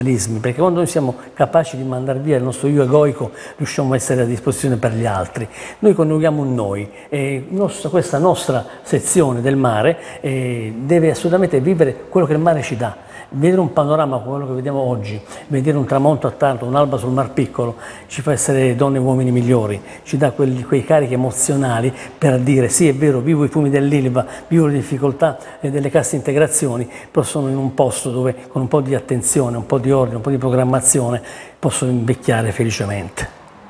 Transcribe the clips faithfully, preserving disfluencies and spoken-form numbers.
perché quando noi siamo capaci di mandare via il nostro io egoico riusciamo a essere a disposizione per gli altri. Noi coniughiamo un noi e nostra, questa nostra sezione del mare eh, deve assolutamente vivere quello che il mare ci dà. Vedere un panorama come quello che vediamo oggi, vedere un tramonto a Taranto, un'alba sul Mar Piccolo, ci fa essere donne e uomini migliori, ci dà quelli, quei carichi emozionali per dire sì è vero, vivo i fumi dell'Ilva, vivo le difficoltà delle casse integrazioni, però sono in un posto dove con un po' di attenzione, un po' di ordine, un po' di programmazione posso invecchiare felicemente.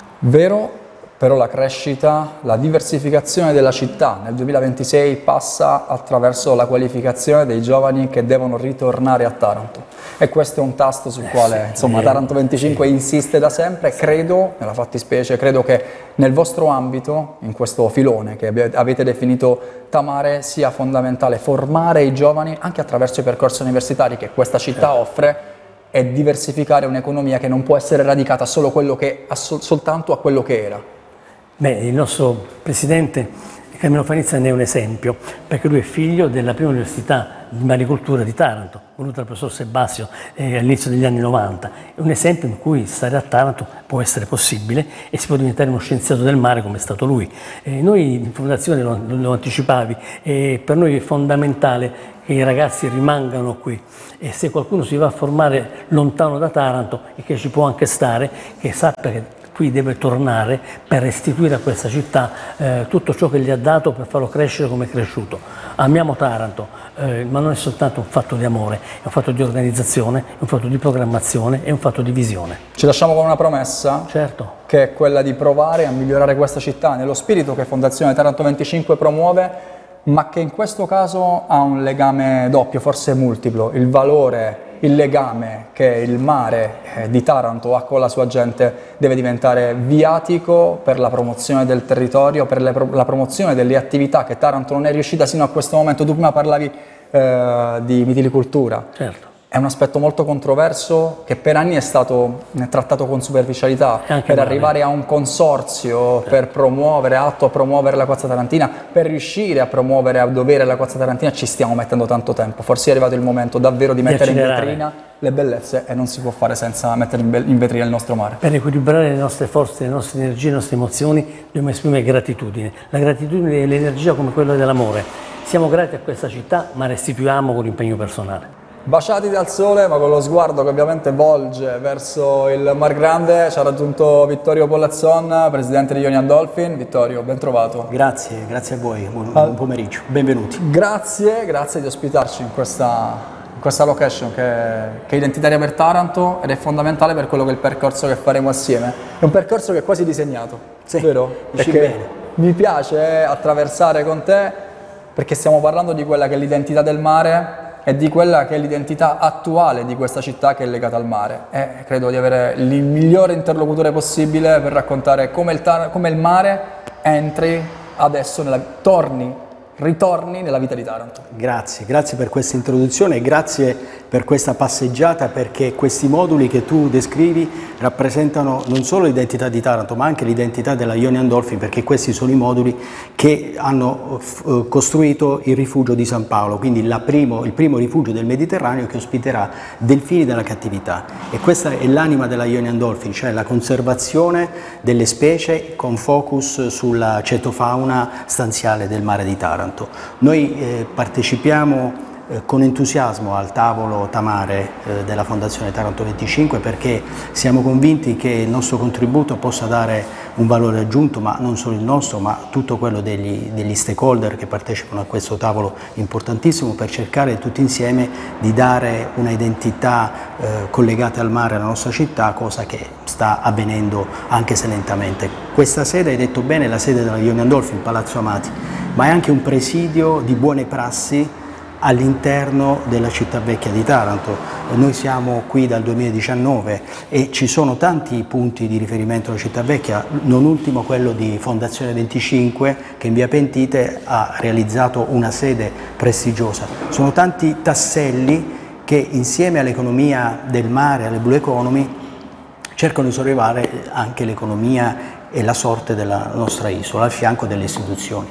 Vero, però la crescita, la diversificazione della città nel duemilaventisei passa attraverso la qualificazione dei giovani che devono ritornare a Taranto e questo è un tasto sul quale insomma Taranto venticinque insiste da sempre. Credo, nella fattispecie, credo che nel vostro ambito, in questo filone che avete definito Tamare, sia fondamentale formare i giovani anche attraverso i percorsi universitari che questa città offre e diversificare un'economia che non può essere radicata solo quello che, soltanto a quello che era. Beh, il nostro presidente Carmelo Fanizza ne è un esempio, perché lui è figlio della prima università di maricoltura di Taranto, voluta dal professor Sebastio eh, all'inizio degli anni novanta. È un esempio in cui stare a Taranto può essere possibile e si può diventare uno scienziato del mare come è stato lui. Eh, noi in fondazione, lo, lo anticipavi, eh, per noi è fondamentale che i ragazzi rimangano qui e se qualcuno si va a formare lontano da Taranto e che ci può anche stare, che sappia che qui deve tornare per restituire a questa città eh, tutto ciò che gli ha dato per farlo crescere come è cresciuto. Amiamo Taranto, eh, ma non è soltanto un fatto di amore, è un fatto di organizzazione, è un fatto di programmazione, è un fatto di visione. Ci lasciamo con una promessa, certo, che è quella di provare a migliorare questa città nello spirito che Fondazione Taranto venticinque promuove, ma che in questo caso ha un legame doppio, forse multiplo, il valore, il legame che il mare eh, di Taranto ha con la sua gente deve diventare viatico per la promozione del territorio, per le, la promozione delle attività che Taranto non è riuscita sino a questo momento. Tu prima parlavi eh, di mitilicoltura. Certo. È un aspetto molto controverso che per anni è stato trattato con superficialità, per male. arrivare a un consorzio, certo, per promuovere, atto a promuovere la Costa Tarantina, per riuscire a promuovere a dovere la Costa Tarantina ci stiamo mettendo tanto tempo. Forse è arrivato il momento davvero di mettere in vetrina le bellezze e non si può fare senza mettere in vetrina il nostro mare. Per equilibrare le nostre forze, le nostre energie, le nostre emozioni dobbiamo esprimere gratitudine. La gratitudine è l'energia come quella dell'amore. Siamo grati a questa città ma restituiamo con l'impegno personale. Baciati dal sole, ma con lo sguardo che ovviamente volge verso il Mar Grande, ci ha raggiunto Vittorio Pollazzon, presidente di Ionian Dolphin. Vittorio, ben trovato. Grazie, grazie a voi, buon, buon pomeriggio, benvenuti. Grazie, grazie di ospitarci in questa, in questa location che, che è identitaria per Taranto ed è fondamentale per quello che è il percorso che faremo assieme. È un percorso che è quasi disegnato, sì, vero? Dici perché bene. Mi piace attraversare con te perché stiamo parlando di quella che è l'identità del mare e di quella che è l'identità attuale di questa città che è legata al mare e credo di avere il migliore interlocutore possibile per raccontare come il, come il mare entri adesso, nella, torni, ritorni nella vita di Taranto. Grazie, grazie per questa introduzione e grazie per questa passeggiata perché questi moduli che tu descrivi rappresentano non solo l'identità di Taranto ma anche l'identità della Ionian Dolphin perché questi sono i moduli che hanno eh, costruito il rifugio di San Paolo, quindi la primo, il primo rifugio del Mediterraneo che ospiterà delfini della cattività e questa è l'anima della Ionian Dolphin, cioè la conservazione delle specie con focus sulla cetofauna stanziale del mare di Taranto. Noi eh, partecipiamo eh, con entusiasmo al tavolo Tamare eh, della Fondazione Taranto venticinque perché siamo convinti che il nostro contributo possa dare un valore aggiunto, ma non solo il nostro, ma tutto quello degli, degli stakeholder che partecipano a questo tavolo importantissimo per cercare tutti insieme di dare una identità eh, collegata al mare alla nostra città, cosa che sta avvenendo anche se lentamente. Questa sede, hai detto bene, è la sede della Ionian Dolphin, Palazzo Amati, ma è anche un presidio di buone prassi all'interno della città vecchia di Taranto. Noi siamo qui dal duemiladiciannove e ci sono tanti punti di riferimento alla città vecchia, non ultimo quello di Fondazione venticinque che in via Pentite ha realizzato una sede prestigiosa. Sono tanti tasselli che insieme all'economia del mare, alle blue economy, cercano di sollevare anche l'economia e la sorte della nostra isola, al fianco delle istituzioni.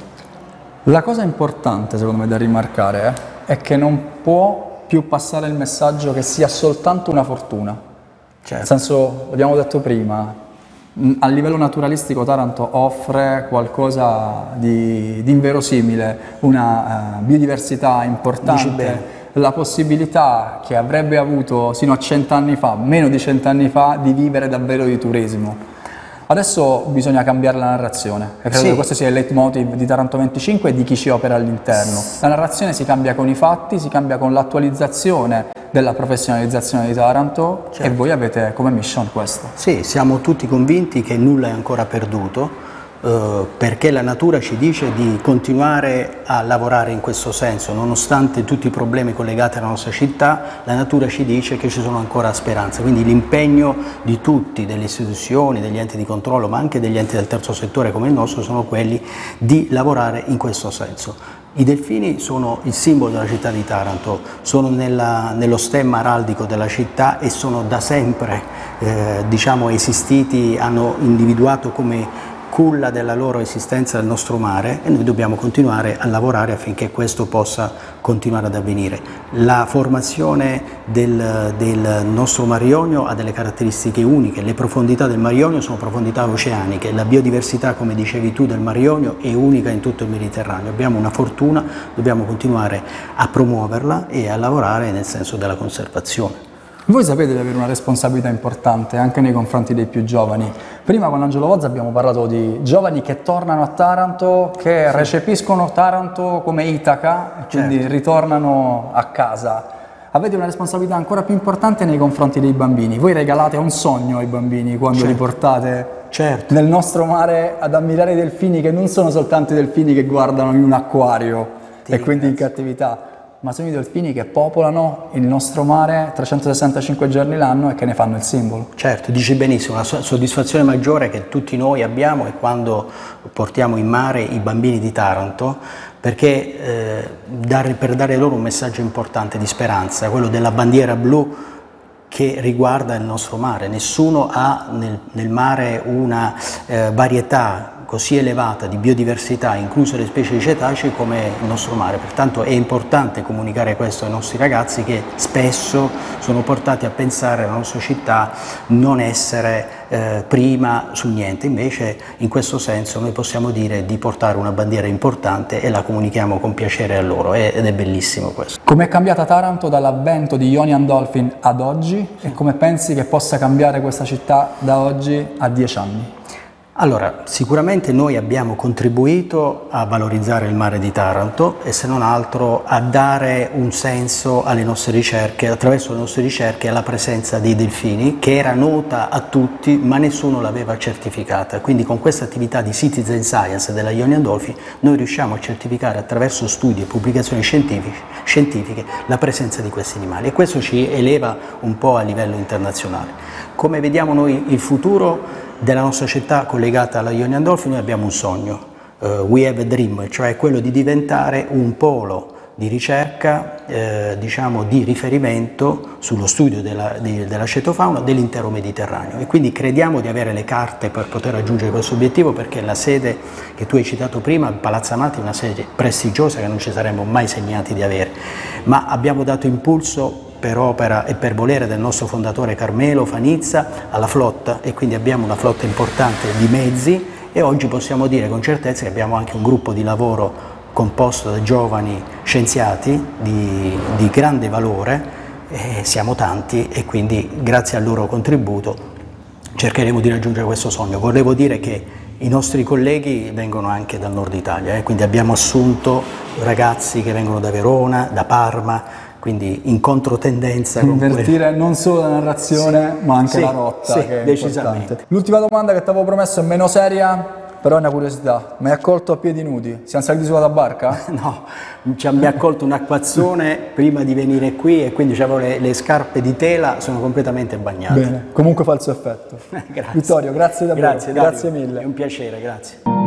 La cosa importante, secondo me, da rimarcare è che non può più passare il messaggio che sia soltanto una fortuna. Certo. Nel senso, l'abbiamo detto prima, a livello naturalistico Taranto offre qualcosa di, di inverosimile, una uh, biodiversità importante, la possibilità che avrebbe avuto sino a cent'anni fa, meno di cent'anni fa, di vivere davvero di turismo. Adesso bisogna cambiare la narrazione, e credo sì. che questo sia il leitmotiv di Taranto venticinque e di chi ci opera all'interno. La narrazione si cambia con i fatti, si cambia con l'attualizzazione della professionalizzazione di Taranto, certo. e voi avete come mission questo. Sì, siamo tutti convinti che nulla è ancora perduto, eh, perché la natura ci dice di continuare a lavorare in questo senso, nonostante tutti i problemi collegati alla nostra città, la natura ci dice che ci sono ancora speranze, quindi l'impegno di tutti, delle istituzioni, degli enti di controllo, ma anche degli enti del terzo settore come il nostro, sono quelli di lavorare in questo senso. I delfini sono il simbolo della città di Taranto, sono nella, nello stemma araldico della città e sono da sempre eh, diciamo, esistiti, hanno individuato come culla della loro esistenza il nostro mare e noi dobbiamo continuare a lavorare affinché questo possa continuare ad avvenire. La formazione del, del nostro Mar Ionio ha delle caratteristiche uniche, le profondità del Mar Ionio sono profondità oceaniche, la biodiversità, come dicevi tu, del Mar Ionio è unica in tutto il Mediterraneo, abbiamo una fortuna, dobbiamo continuare a promuoverla e a lavorare nel senso della conservazione. Voi sapete di avere una responsabilità importante anche nei confronti dei più giovani. Prima con Angelo Vozza abbiamo parlato di giovani che tornano a Taranto, che sì. recepiscono Taranto come Itaca e quindi certo. ritornano a casa. Avete una responsabilità ancora più importante nei confronti dei bambini. Voi regalate un sogno ai bambini quando certo. li portate certo. nel nostro mare ad ammirare i delfini, che non sono soltanto i delfini che guardano in un acquario Ti e quindi in cattività, ma sono i delfini che popolano il nostro mare trecentosessantacinque giorni l'anno e che ne fanno il simbolo. Certo, dici benissimo, la soddisfazione maggiore che tutti noi abbiamo è quando portiamo in mare i bambini di Taranto, perché eh, dare, per dare loro un messaggio importante di speranza, quello della bandiera blu che riguarda il nostro mare. Nessuno ha nel, nel mare una eh, varietà così elevata di biodiversità, incluse le specie di cetacei, come il nostro mare. Pertanto è importante comunicare questo ai nostri ragazzi, che spesso sono portati a pensare alla nostra città non essere eh, prima su niente. Invece in questo senso noi possiamo dire di portare una bandiera importante e la comunichiamo con piacere a loro, ed è bellissimo questo. Com'è cambiata Taranto dall'avvento di Ionian Dolphin ad oggi e come pensi che possa cambiare questa città da oggi a dieci anni? Allora, sicuramente noi abbiamo contribuito a valorizzare il mare di Taranto e, se non altro, a dare un senso alle nostre ricerche, attraverso le nostre ricerche, alla presenza dei delfini, che era nota a tutti ma nessuno l'aveva certificata. Quindi con questa attività di citizen science della Ionian Dolphin noi riusciamo a certificare, attraverso studi e pubblicazioni scientifiche, scientifiche la presenza di questi animali, e questo ci eleva un po' a livello internazionale. Come vediamo noi il futuro della nostra città collegata alla Ionian Dolphin? Noi abbiamo un sogno, uh, we have a dream, cioè quello di diventare un polo di ricerca, eh, diciamo di riferimento sullo studio della, di, della cetofauna dell'intero Mediterraneo, e quindi crediamo di avere le carte per poter raggiungere questo obiettivo, perché la sede che tu hai citato prima, Palazzo Amati, è una sede prestigiosa che non ci saremmo mai segnati di avere, ma abbiamo dato impulso per opera e per volere del nostro fondatore Carmelo Fanizza alla flotta, e quindi abbiamo una flotta importante di mezzi, e oggi possiamo dire con certezza che abbiamo anche un gruppo di lavoro composto da giovani scienziati di, di grande valore, e siamo tanti, e quindi grazie al loro contributo cercheremo di raggiungere questo sogno. Volevo dire che i nostri colleghi vengono anche dal nord Italia, eh? quindi abbiamo assunto ragazzi che vengono da Verona, da Parma, quindi in controtendenza con invertire quel... non solo la narrazione ma anche sì, la rotta, sì, che è decisamente. Importante. L'ultima domanda che ti avevo promesso è meno seria, però è una curiosità: mi hai accolto a piedi nudi? Siamo saliti sulla barca? No, cioè, mi ha accolto un acquazzone prima di venire qui, e quindi avevo le, le scarpe di tela, sono completamente bagnate. Bene, comunque fa il suo effetto. Grazie. Vittorio, grazie davvero, Grazie, grazie mille. È un piacere, grazie.